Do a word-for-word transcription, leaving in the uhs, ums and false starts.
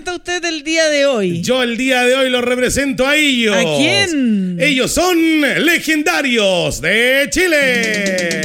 representa usted el día de hoy? Yo el día de hoy los represento a ellos. ¿A quién? Ellos son Legendarios de Chile.